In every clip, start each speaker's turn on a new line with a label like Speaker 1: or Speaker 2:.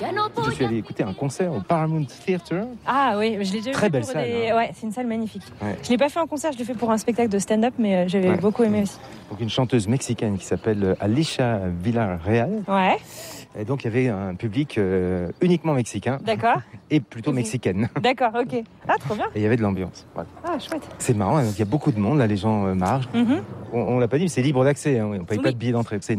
Speaker 1: Je suis allé écouter un concert au Paramount Theatre.
Speaker 2: Ah oui, je l'ai déjà
Speaker 1: Très
Speaker 2: vu
Speaker 1: belle
Speaker 2: pour
Speaker 1: salle.
Speaker 2: Ouais, c'est une salle magnifique.
Speaker 1: Ouais.
Speaker 2: Je l'ai pas fait en concert, je l'ai fait pour un spectacle de stand-up, mais j'avais beaucoup aimé aussi.
Speaker 1: Donc une chanteuse mexicaine qui s'appelle Alicia Villarreal.
Speaker 2: Ouais.
Speaker 1: Et donc il y avait un public uniquement mexicain.
Speaker 2: D'accord.
Speaker 1: Et plutôt mexicaine.
Speaker 2: D'accord, ok. Ah, trop bien.
Speaker 1: Et il y avait de l'ambiance. Voilà.
Speaker 2: Ah, chouette.
Speaker 1: C'est marrant, il y a beaucoup de monde, là les gens marchent.
Speaker 2: Mm-hmm.
Speaker 1: On l'a pas dit, mais c'est libre d'accès, hein. On ne paye pas de billet d'entrée. C'est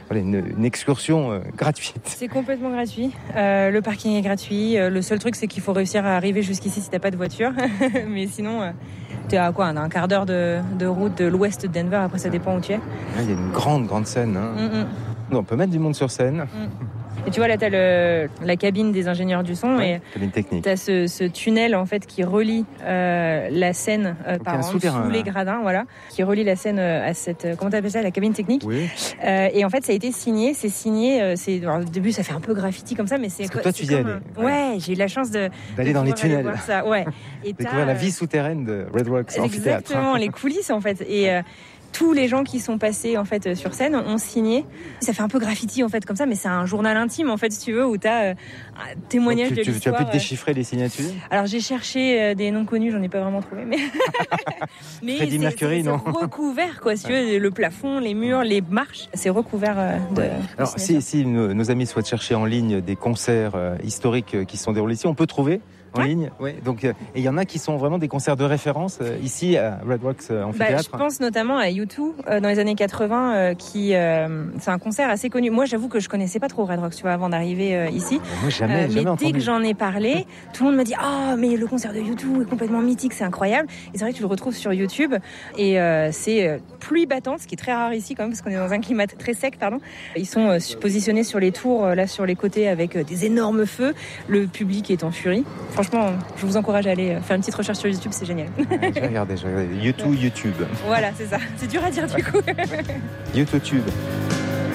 Speaker 1: une excursion gratuite.
Speaker 2: C'est complètement gratuit. Le parking est gratuit. Le seul truc, c'est qu'il faut réussir à arriver jusqu'ici si t'as pas de voiture. Mais sinon, t'es à quoi, un quart d'heure de route de l'ouest de Denver. Après, ça dépend où tu es.
Speaker 1: Là, il y a une grande scène. Hein.
Speaker 2: Mm-hmm.
Speaker 1: On peut mettre du monde sur scène.
Speaker 2: Et tu vois, là, t'as la cabine des ingénieurs du son. Et
Speaker 1: cabine technique.
Speaker 2: T'as ce tunnel, en fait, qui relie la scène sous les gradins, voilà, qui relie la scène à cette, comment t'appelles ça, la cabine technique.
Speaker 1: Oui.
Speaker 2: Et en fait, ça a été signé. C'est signé. Alors, au début, ça fait un peu graffiti comme ça, mais c'est.
Speaker 1: Parce que toi, tu y allais.
Speaker 2: Ouais, j'ai eu la chance
Speaker 1: d'aller dans les tunnels.
Speaker 2: Voir ça. Ouais. Et
Speaker 1: découvrir la vie souterraine de Red Rocks Amphithéâtre.
Speaker 2: Exactement, les coulisses, en fait. Et tous les gens qui sont passés en fait sur scène ont signé. Ça fait un peu graffiti en fait comme ça, mais c'est un journal intime en fait si tu veux où t'as un témoignage de l'histoire.
Speaker 1: Tu as pu te déchiffrer les signatures?
Speaker 2: Alors j'ai cherché des noms connus, j'en ai pas vraiment trouvé, mais
Speaker 1: Freddie Mercury, non?
Speaker 2: C'est recouvert quoi, si tu veux, le plafond, les murs, les marches, c'est recouvert de.
Speaker 1: Alors si nos amis souhaitent chercher en ligne des concerts historiques qui se sont déroulés ici, on peut trouver. En ligne, oui. Donc, et il y en a qui sont vraiment des concerts de référence ici à Red Rocks Amphithéâtre.
Speaker 2: Je pense notamment à U2 dans les années 80, c'est un concert assez connu. Moi, j'avoue que je connaissais pas trop Red Rocks, tu vois, avant d'arriver ici.
Speaker 1: Moi, jamais
Speaker 2: mais
Speaker 1: entendu.
Speaker 2: Dès que j'en ai parlé, tout le monde m'a dit mais le concert de U2 est complètement mythique, c'est incroyable. Et c'est vrai que tu le retrouves sur YouTube. Et c'est pluie battante, ce qui est très rare ici quand même, parce qu'on est dans un climat très sec, pardon. Ils sont positionnés sur les tours, là sur les côtés, avec des énormes feux. Le public est en furie. Franchement, je vous encourage à aller faire une petite recherche sur YouTube, c'est génial.
Speaker 1: Je vais regarder. YouTube.
Speaker 2: Voilà, c'est ça. C'est dur à dire du coup.
Speaker 1: YouTube.